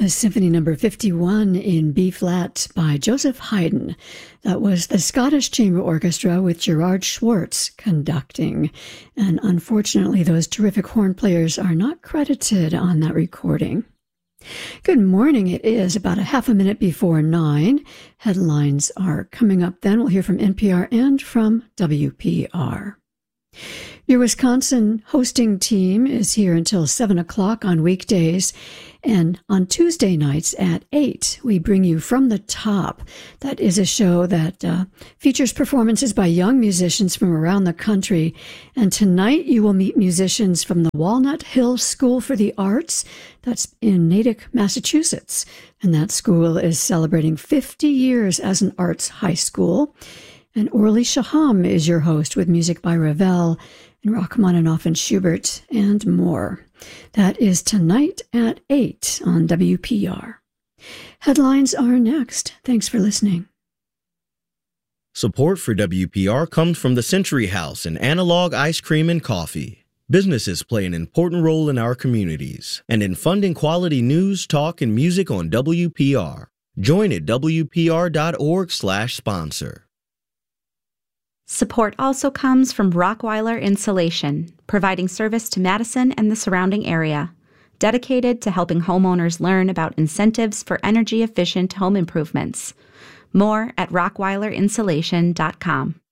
was Symphony Number 51 in B-flat by Joseph Haydn. That was the Scottish Chamber Orchestra with Gerard Schwartz conducting. And unfortunately, those terrific horn players are not credited on that recording. Good morning. It is about a half a minute before 9. Headlines are coming up then. We'll hear from NPR and from WPR. Your Wisconsin hosting team is here until 7 o'clock on weekdays, and on Tuesday nights at 8, we bring you From the Top. That is a show that features performances by young musicians from around the country, and tonight you will meet musicians from the Walnut Hill School for the Arts. That's in Natick, Massachusetts, and that school is celebrating 50 years as an arts high school. And Orly Shaham is your host with music by Ravel and Rachmaninoff and Schubert and more. That is tonight at 8 on WPR. Headlines are next. Thanks for listening. Support for WPR comes from the Century House and Analog Ice Cream and Coffee. Businesses play an important role in our communities and in funding quality news, talk, and music on WPR. Join at WPR.org/sponsor. Support also comes from Rockweiler Insulation, providing service to Madison and the surrounding area, dedicated to helping homeowners learn about incentives for energy-efficient home improvements. More at rockweiler.insulation.com.